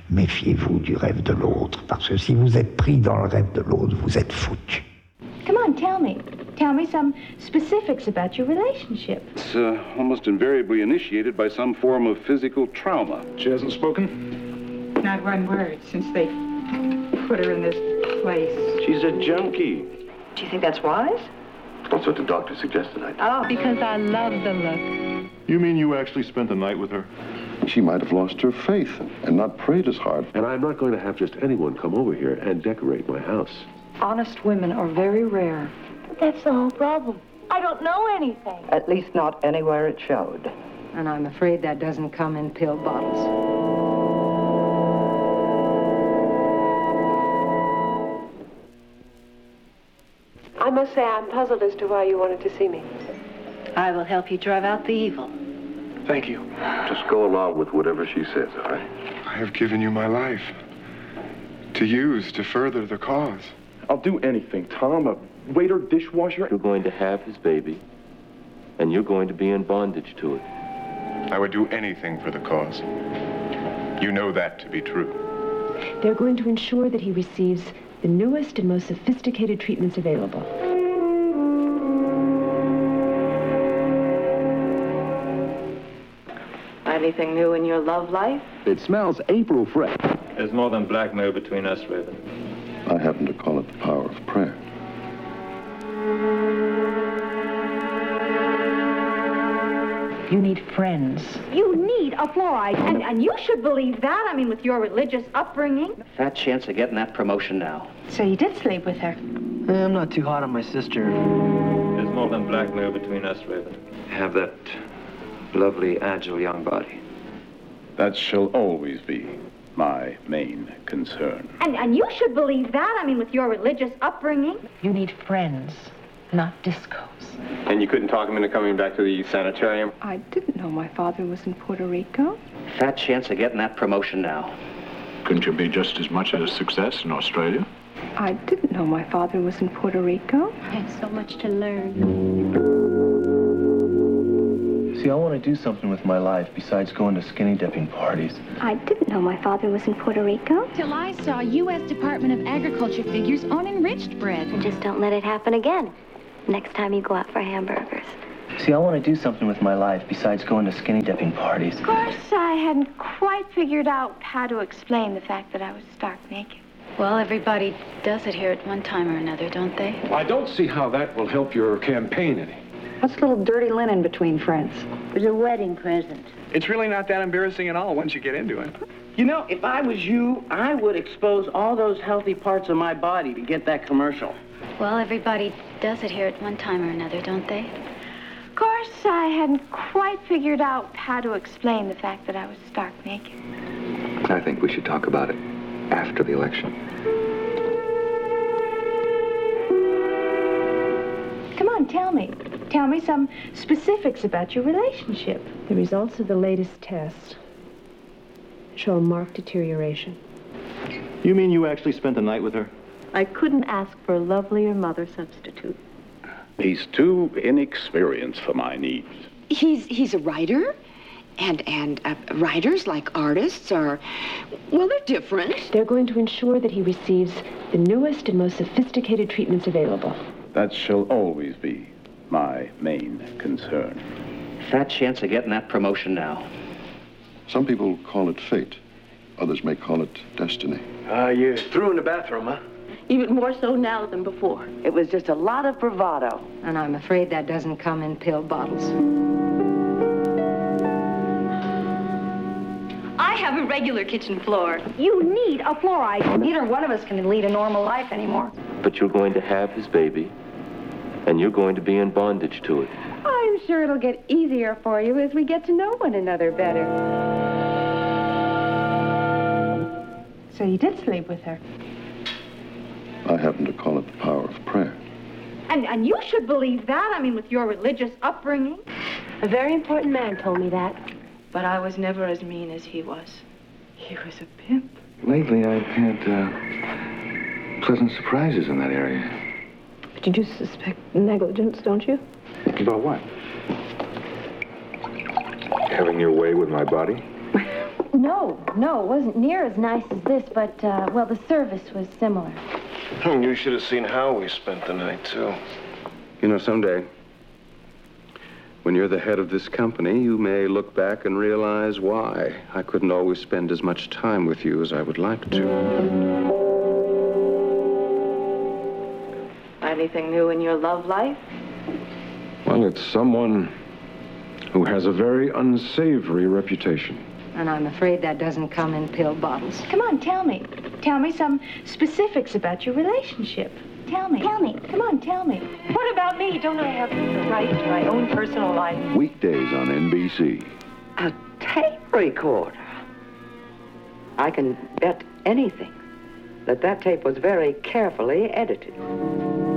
Méfiez-vous du rêve de l'autre, parce que si vous êtes pris dans le rêve de l'autre, vous êtes foutu. Come on, tell me. Tell me some specifics about your relationship. It's almost invariably initiated by some form of physical trauma. She hasn't spoken? Not one word since they put her in this place. She's a junkie. Do you think that's wise? That's what the doctor suggested I do. Oh. Because I love the look. You mean you actually spent the night with her? She might have lost her faith and not prayed as hard. And I'm not going to have just anyone come over here and decorate my house. Honest women are very rare. That's the whole problem. I don't know anything. At least not anywhere it showed. And I'm afraid that doesn't come in pill bottles. I must say I'm puzzled as to why you wanted to see me. I will help you drive out the evil. Thank you. Just go along with whatever she says, all right? I have given you my life to use to further the cause. I'll do anything, Tom. A waiter, dishwasher. You're going to have his baby, and you're going to be in bondage to it. I would do anything for the cause. You know that to be true. They're going to ensure that he receives the newest and most sophisticated treatments available. Anything new in your love life? It smells April fresh. There's more than blackmail between us, Raven. I happen to call it the power of prayer. You need friends. You need a fluoride, and you should believe that. I mean, with your religious upbringing. Fat chance of getting that promotion now. So you did sleep with her? I'm not too hot on my sister. There's more than blackmail between us, Raven. Have that lovely, agile young body. That shall always be my main concern. And you should believe that. I mean, with your religious upbringing. You need friends, not discos. And you couldn't talk him into coming back to the sanitarium? I didn't know my father was in Puerto Rico. Fat chance of getting that promotion now. Couldn't you be just as much of a success in Australia? I didn't know my father was in Puerto Rico. I had so much to learn. See, I want to do something with my life besides going to skinny dipping parties. I didn't know my father was in Puerto Rico. Till I saw U.S. Department of Agriculture figures on enriched bread. And just don't let it happen again. Next time you go out for hamburgers. See, I want to do something with my life besides going to skinny dipping parties. Of course, I hadn't quite figured out how to explain the fact that I was stark naked. Well, everybody does it here at one time or another, don't they? I don't see how that will help your campaign any. What's a little dirty linen between friends? It was a wedding present. It's really not that embarrassing at all once you get into it. You know, if I was you, I would expose all those healthy parts of my body to get that commercial. Well, everybody does it here at one time or another, don't they? Of course, I hadn't quite figured out how to explain the fact that I was stark naked. I think we should talk about it after the election. Come on, tell me. Tell me some specifics about your relationship. The results of the latest test show a marked deterioration. You mean you actually spent the night with her? I couldn't ask for a lovelier mother substitute. He's too inexperienced for my needs. He's a writer, and writers, like artists, are, well, they're different. They're going to ensure that he receives the newest and most sophisticated treatments available. That shall always be my main concern. Fat chance of getting that promotion now. Some people call it fate. Others may call it destiny. You're through in the bathroom, huh? Even more so now than before. It was just a lot of bravado. And I'm afraid that doesn't come in pill bottles. I have a regular kitchen floor. You need a fluoride. Neither one of us can lead a normal life anymore. But you're going to have his baby, and you're going to be in bondage to it. I'm sure it'll get easier for you as we get to know one another better. So you did sleep with her? I happen to call it the power of prayer. And you should believe that. I mean, with your religious upbringing. A very important man told me that. But I was never as mean as he was. He was a pimp. Lately, I've had pleasant surprises in that area. But you do suspect negligence, don't you? About what? Having your way with my body? No, it wasn't near as nice as this, but, well, the service was similar. You should have seen how we spent the night, too. You know, someday, when you're the head of this company, you may look back and realize why I couldn't always spend as much time with you as I would like to. Anything new in your love life? Well, it's someone who has a very unsavory reputation. And I'm afraid that doesn't come in pill bottles. Come on, tell me. Tell me some specifics about your relationship. Tell me. Tell me. Come on, tell me. What about me? Don't I have the right to my own personal life? Weekdays on NBC. A tape recorder. I can bet anything that tape was very carefully edited.